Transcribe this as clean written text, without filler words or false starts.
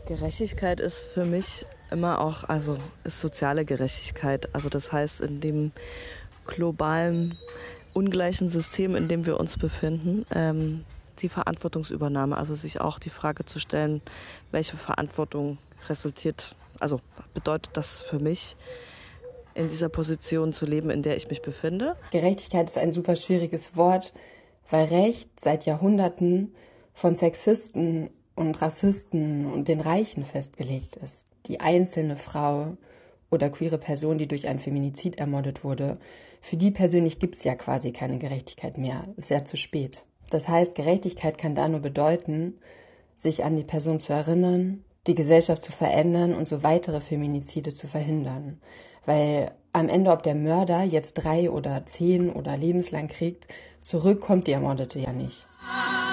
Gerechtigkeit ist für mich immer auch, also ist soziale Gerechtigkeit. Also das heißt, in dem globalen, ungleichen System, in dem wir uns befinden, die Verantwortungsübernahme, also sich auch die Frage zu stellen, welche Verantwortung resultiert, also bedeutet das für mich, in dieser Position zu leben, in der ich mich befinde. Gerechtigkeit ist ein super schwieriges Wort, weil Recht seit Jahrhunderten von Sexisten und Rassisten und den Reichen festgelegt ist. Die einzelne Frau oder queere Person, die durch ein Feminizid ermordet wurde, für die persönlich gibt es ja quasi keine Gerechtigkeit mehr. Ist ja zu spät. Das heißt, Gerechtigkeit kann da nur bedeuten, sich an die Person zu erinnern, die Gesellschaft zu verändern und so weitere Feminizide zu verhindern. Weil am Ende, ob der Mörder jetzt 3 oder 10 oder lebenslang kriegt, zurück kommt die Ermordete ja nicht.